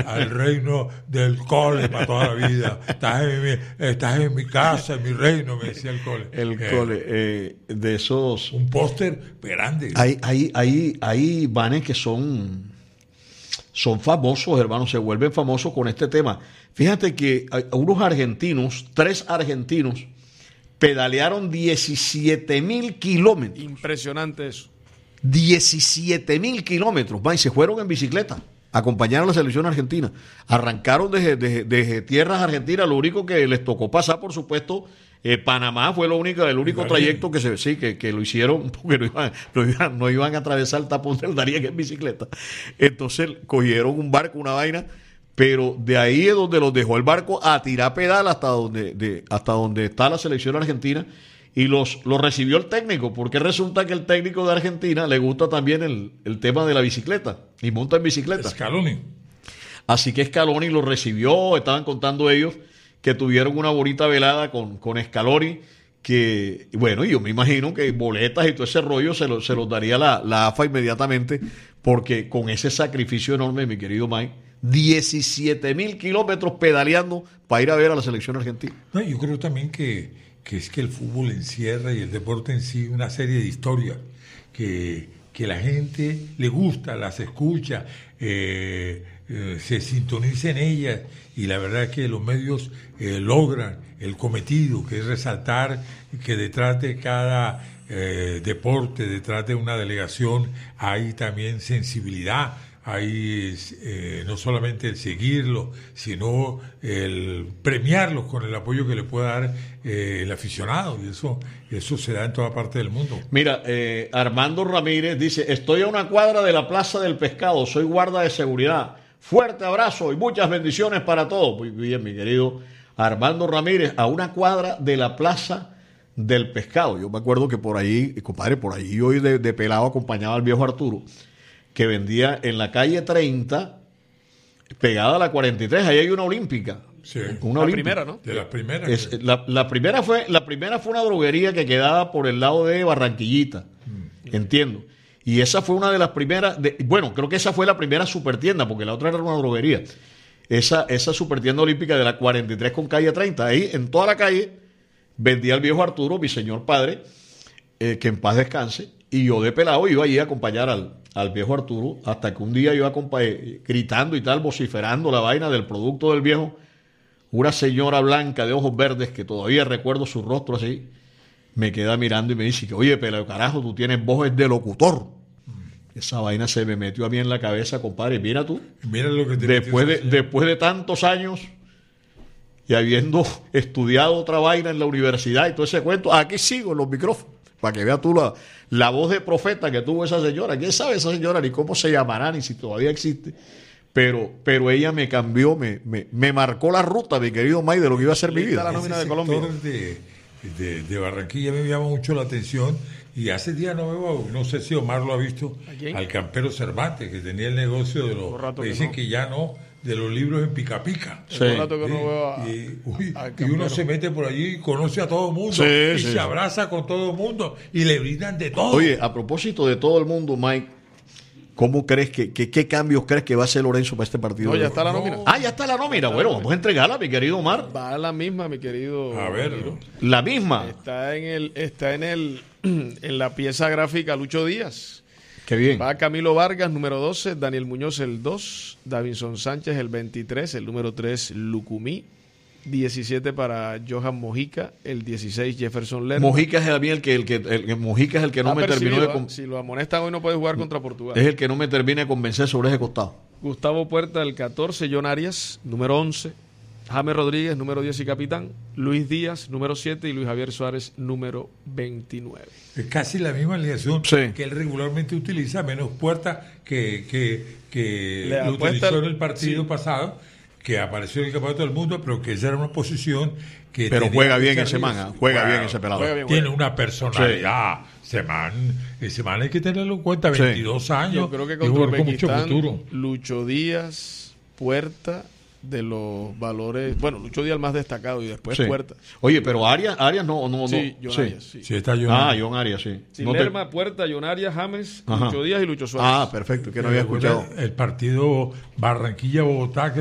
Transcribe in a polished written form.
al reino del cole para toda la vida. Estás en mi casa, en mi reino, me decía el cole. De esos... Un póster grande. Hay vanes que son famosos, hermanos, se vuelven famosos con este tema. Fíjate que unos argentinos, 3 argentinos, pedalearon 17,000 kilómetros. Impresionante eso. 17,000 kilómetros, y se fueron en bicicleta a acompañar a la selección argentina. Arrancaron desde tierras argentinas. Lo único que les tocó pasar, por supuesto, Panamá fue el único trayecto que lo hicieron, porque no iban a atravesar el tapón del Darién en bicicleta. Entonces cogieron un barco, una vaina, pero de ahí es donde los dejó el barco a tirar pedal hasta donde está la selección argentina. Y los recibió el técnico, porque resulta que el técnico de Argentina le gusta también el tema de la bicicleta, y monta en bicicleta. Scaloni. Así que Scaloni lo recibió. Estaban contando ellos que tuvieron una bonita velada con Scaloni, que, bueno, yo me imagino que boletas y todo ese rollo se los daría la AFA inmediatamente, porque con ese sacrificio enorme, mi querido Mike, 17,000 kilómetros pedaleando para ir a ver a la selección argentina. No, yo creo también que es que el fútbol encierra, y el deporte en sí, una serie de historias que la gente le gusta, las escucha, se sintoniza en ellas, y la verdad es que los medios logran el cometido, que es resaltar que detrás de cada deporte, detrás de una delegación, hay también sensibilidad. Hay no solamente el seguirlo, sino el premiarlos con el apoyo que le pueda dar el aficionado, y eso se da en toda parte del mundo. Mira, Armando Ramírez dice: estoy a una cuadra de la Plaza del Pescado, soy guarda de seguridad. Fuerte abrazo y muchas bendiciones para todos. Muy bien, mi querido Armando Ramírez, a una cuadra de la Plaza del Pescado. Yo me acuerdo que por ahí, compadre, por ahí yo de pelado acompañaba al viejo Arturo, que vendía en la calle 30, pegada a la 43, ahí hay una olímpica. Sí. Una olímpica. Primera, ¿no? De las primeras. La primera fue una droguería que quedaba por el lado de Barranquillita, entiendo. Y esa fue una de las primeras, creo que esa fue la primera supertienda, porque la otra era una droguería. Esa supertienda olímpica de la 43 con calle 30, ahí en toda la calle vendía el viejo Arturo, mi señor padre, que en paz descanse, y yo de pelado iba allí a acompañar al viejo Arturo, hasta que un día yo gritando y tal, vociferando la vaina del producto del viejo, una señora blanca de ojos verdes, que todavía recuerdo su rostro así, me queda mirando y me dice que, oye, pelado carajo, tú tienes voz de locutor. Esa vaina se me metió a mí en la cabeza, compadre. Mira tú, mira lo que te después de tantos años y habiendo estudiado otra vaina en la universidad y todo ese cuento, aquí sigo en los micrófonos, para que veas tú la voz de profeta que tuvo esa señora. ¿Quién sabe esa señora ni cómo se llamará, ni si todavía existe? Pero ella me cambió, me marcó la ruta, mi querido May, de lo que iba a ser mi vida. La nómina de Colombia. De Barranquilla me llama mucho la atención, y hace días no sé si Omar lo ha visto, al campero Cervantes, que tenía el negocio de los... Me dicen que ya no, de los libros en Pica Pica. Sí. Rato que no veo y uno se mete por allí y conoce a todo el mundo, se abraza con todo el mundo y le brindan de todo. Oye, a propósito de todo el mundo, Mike, ¿cómo crees qué cambios crees que va a hacer Lorenzo para este partido? No, ya está la nómina. Ya está la nómina. Bueno, vamos a entregarla, mi querido Omar. Va la misma, mi querido. A ver. La misma. Está en la pieza gráfica Lucho Díaz. Qué bien. Va Camilo Vargas, número 12, Daniel Muñoz, el 2, Davinson Sánchez, el 23, el número 3, Lucumí, 17 para Johan Mojica, el 16, Jefferson Lerma. Mojica es Mojica es el que no me terminó de si lo amonestan hoy no puede jugar contra Portugal. Es el que no me termina de convencer sobre ese costado. Gustavo Puerta, el 14, John Arias, número 11, James Rodríguez, número 10 y capitán, Luis Díaz, número 7 y Luis Javier Suárez, número 29. Es casi la misma alineación que él regularmente utiliza, menos Puerta que lo utilizó en el partido pasado, que apareció en el Campeonato del Mundo, pero que esa era una posición que... Pero juega bien ese man, juega bien ese pelado. Tiene una personalidad. Ese man hay que tenerlo en cuenta, 22 años. Yo creo que con mucho futuro. Lucho Díaz, Puerta, de los valores. Bueno, Lucho Díaz el más destacado y después Sí. Puerta. Oye, pero Arias no. Sí, no. John Arias, sí. Sí, está yo. John Arias, sí. Sí, No te- Lerma, Puerta, John Arias, James, Ajá. Lucho Díaz y Lucho Suárez. perfecto, que no había escuchado. El partido Barranquilla-Bogotá,